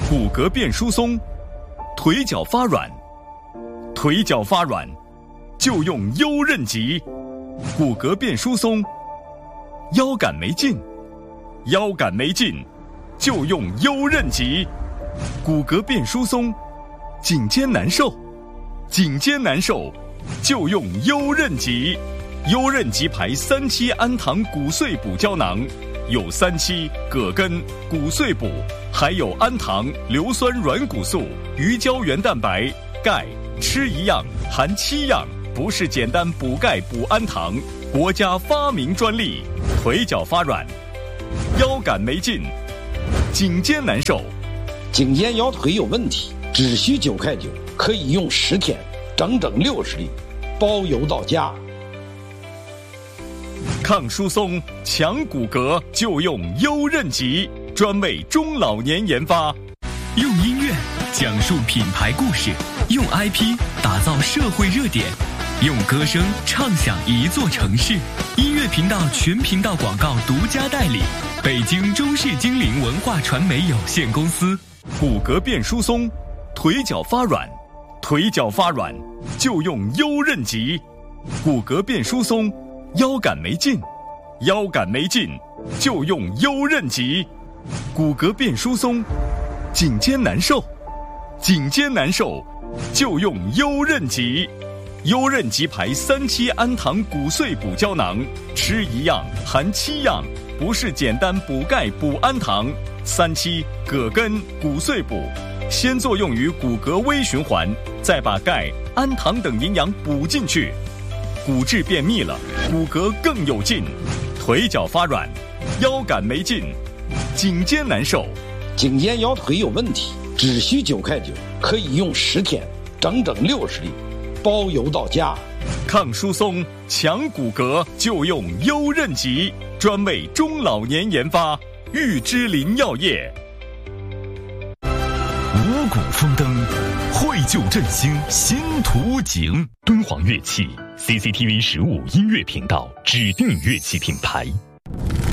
骨骼变疏松，腿脚发软，腿脚发软就用优韧极；骨骼变疏松，腰杆没劲，腰杆没劲就用优韧极；骨骼变疏松，颈肩难受，颈肩难受就用优韧极。优韧极牌3期氨糖骨碎补胶囊，有3期、葛根、骨碎补，还有氨糖、硫酸软骨素、鱼胶原蛋白、钙，吃一样含7样，不是简单补钙补氨糖，国家发明专利。腿脚发软，腰杆没劲，颈肩难受， 颈肩腰腿有问题，只需9块9，可以用10天，整整60粒，包邮到家。 抗疏松、强骨骼就用优韧极，专为中老年研发。 用音乐讲述品牌故事，用 IP 打造社会热点，用歌声唱响一座城市。音乐频道全频道广告独家代理，北京中视精灵文化传媒有限公司。 骨骼变疏松，腿脚发软，腿脚发软就用优韧极；骨骼变疏松，腰杆没劲，腰杆没劲就用优韧极；骨骼变疏松，颈肩难受，颈肩难受就用优韧极。优韧极牌3期氨糖骨碎补胶囊，吃一样含7样，不是简单补钙补氨糖。3期、葛根、骨碎补，先作用于骨骼微循环，再把钙、氨糖等营养补进去，骨质变密了，骨骼更有劲。腿脚发软，腰杆没劲，颈肩难受， 颈肩腰腿有问题，只需9块9，可以用10天，整整60粒，包邮到家。 抗疏松、强骨骼就用优韧极，专为中老年研发。玉芝林药业。 五谷丰登，绘就振兴新图景。敦煌乐器 CCTV 15音乐频道指定乐器品牌。